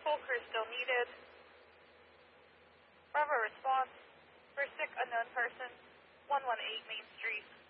Full crew still needed. Bravo response for sick unknown person, 118 Main Street.